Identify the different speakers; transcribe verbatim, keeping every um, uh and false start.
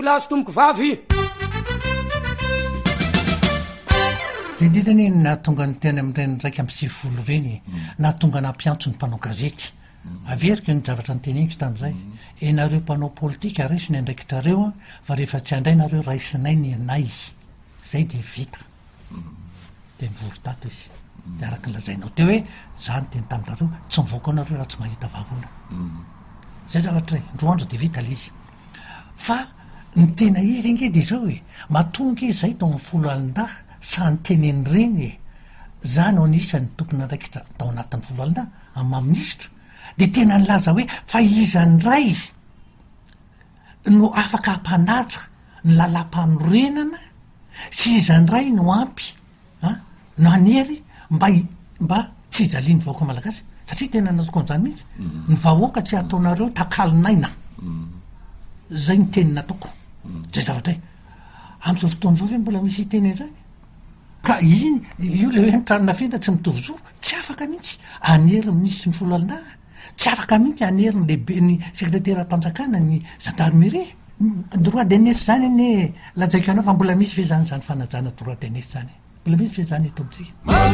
Speaker 1: plasy tomoko vavy
Speaker 2: zay indrindrany nahatonga ny teny am'ireny ndraiky amy sivifolo reny na tonga nampiantso ny mpanao gazety averiko ny zavatra nyteneniko tam'izay enareo mpanao politika resony andraikitrareo fa rehefa tsy andray nareo raisinay ny anay zay de vita de mivorotato izy de araky nlazainao teo hoe zany teny taminareo tsy mivoaka anareo raha tsy mahita vavona zay zavatra re ndroandro de vita lizy fa ny tena izy inge de zao hoe matonga izy zay tao amin'ny folo alin-dah sany teneny reny e zany o anisany tompony andraikitra tao anatin'ny folo alin-dah amy maministra de tena nylaza hoe fa izany ray no afaka hampanaja ny lalam-panorenana sy izany ray no ampy a no anery mba mba tsy ijaliany vahoaka malagasy satria tena natoko an'izany mihitsy ny vahoaka tsy ataonareo takalinaina zay ny teny nataoko zay zavatra e am'izao fotoana zao ve mbola misy teny zany ka iny io le hoe nitranona fenda tsy mitovy zo tsy afaka mihitsy anery minisitry ny folo alin-dah tsy afaka mihitsy anery ny lehibe ny sekretera mpanjakana ny gendarmerie droit d'aînesse zany ane lajaiko anao fa mbola misy ve zany zany fanajana droit d'aînesse zany mbola misy ve zany eto amitsika